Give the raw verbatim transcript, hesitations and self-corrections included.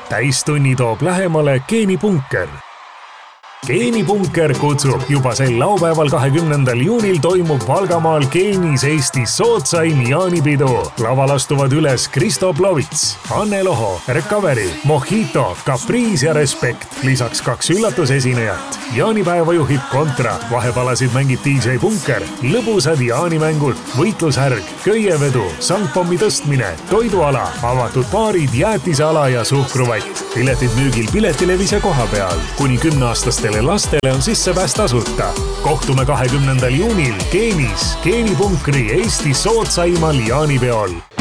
täistunni toob lähemale geenipunker. geenipunker kutsub juba sel laupäeval kahekümnendal juunil toimub Valgamaal Geenis Eestis sootsaim jaanipidu. Laval astuvad üles Kristo Plovits, Anne Loho, Recovery, Mojito, Caprice ja Respect. Lisaks kaks üllatusesinejat. Jaanipäeva juhib Kontra, vahepalasid mängib D J Punker, lõbusad jaanimängud, võitlushärg, köievedu, sangpommi tõstmine, toiduala, avatud baarid, jäätiseala ja suhkruvatt. Piletid müügil Piletilevis ja koha peal. Kuni kümneaastastele lastele on sissepääs tasuta. Kohtume kahekümnendal juunil Geenis, geenipunkri Eesti sootsaimal jaanipeol.